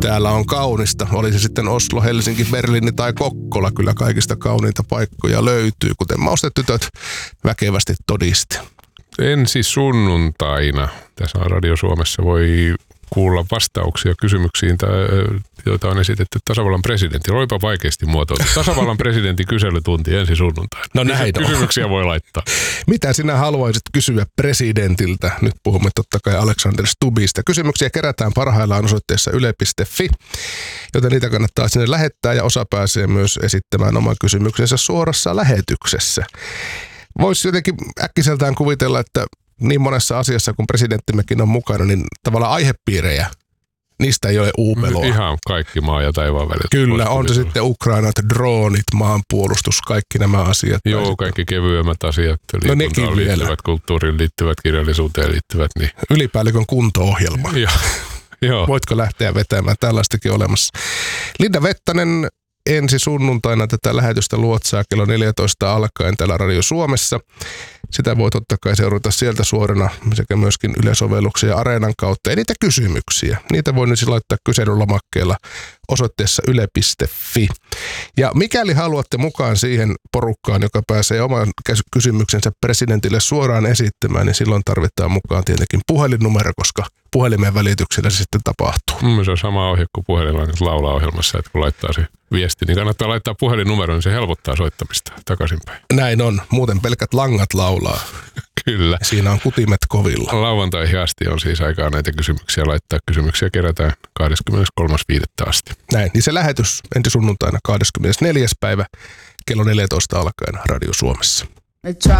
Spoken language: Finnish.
Täällä on kaunista. Oli se sitten Oslo, Helsinki, Berliini tai Kokkola. Kyllä kaikista kauniita paikkoja löytyy, kuten maustetytöt väkevästi todisti. Ensi sunnuntaina tässä Radio Suomessa voi kuulla vastauksia kysymyksiin, joita on esitetty tasavallan presidentille. Olipa vaikeasti muotoiltu. Tasavallan presidentin kyselytunti ensi sunnuntaina. No näin Kysymyksiä voi laittaa. Mitä sinä haluaisit kysyä presidentiltä? Nyt puhumme totta kai Alexander Stubbista. Kysymyksiä kerätään parhaillaan osoitteessa yle.fi, joten niitä kannattaa sinne lähettää ja osa pääsee myös esittämään oman kysymyksensä suorassa lähetyksessä. Voisi jotenkin äkkiseltään kuvitella, että niin monessa asiassa, kun presidenttimmekin on mukana, niin tavallaan aihepiirejä, niistä ei ole uupeloa. Ihan kaikki maa ja taivaan välit. Kyllä, on se sitten Ukrainat, droonit, maanpuolustus, kaikki nämä asiat. Joo, kaikki kevyemmät asiat, liikuntaan liittyvät, kulttuuriin liittyvät, kirjallisuuteen liittyvät. Niin. Ylipäällikön kunto-ohjelma. Joo. Voitko lähteä vetämään? Tällaistakin olemassa. Linda Vettanen ensi sunnuntaina tätä lähetystä luotsaa kello 14 alkaen täällä Radio Suomessa. Sitä voi totta kai seurata sieltä suorana sekä myöskin Yle-sovelluksen ja Areenan kautta. Ja niitä kysymyksiä, niitä voi nyt laittaa kyselylomakkeella osoitteessa yle.fi. Ja mikäli haluatte mukaan siihen porukkaan, joka pääsee oman kysymyksensä presidentille suoraan esittämään, niin silloin tarvitaan mukaan tietenkin puhelinnumero, koska puhelimen välityksellä se sitten tapahtuu. Se on sama ohje kuin puhelimella laulaa ohjelmassa, että kun laittaa se viesti, niin kannattaa laittaa puhelinnumero, niin se helpottaa soittamista takaisinpäin. Näin on. Muuten pelkät langat laulaa. Kyllä. Siinä on kutimet kovilla. Lauantaihin asti on siis aikaa näitä kysymyksiä laittaa. Kysymyksiä kerätään 23.5. asti. Näin. Niin se lähetys ensi sunnuntaina 24. päivä kello 14 alkaen Radio Suomessa.